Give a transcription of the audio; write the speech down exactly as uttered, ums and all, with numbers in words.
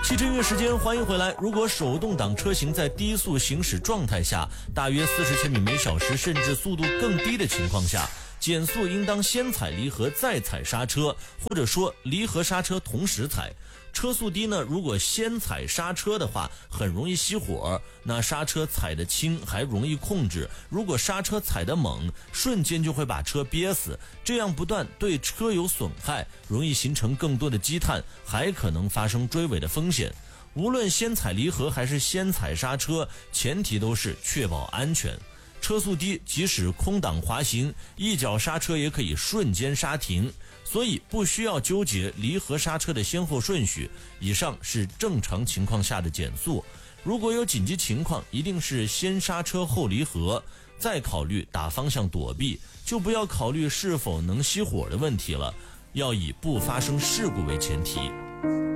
汽车音乐时间，欢迎回来。如果手动挡车型在低速行驶状态下，大约四十千米每小时，甚至速度更低的情况下，减速应当先踩离合再踩刹车，或者说离合刹车同时踩。车速低呢，如果先踩刹车的话，很容易熄火，那刹车踩得轻还容易控制，如果刹车踩得猛，瞬间就会把车憋死，这样不但对车有损害，容易形成更多的积碳，还可能发生追尾的风险。无论先踩离合还是先踩刹车，前提都是确保安全。车速低，即使空档滑行，一脚刹车也可以瞬间刹停，所以不需要纠结离合刹车的先后顺序。以上是正常情况下的减速，如果有紧急情况，一定是先刹车后离合，再考虑打方向躲避，就不要考虑是否能熄火的问题了，要以不发生事故为前提。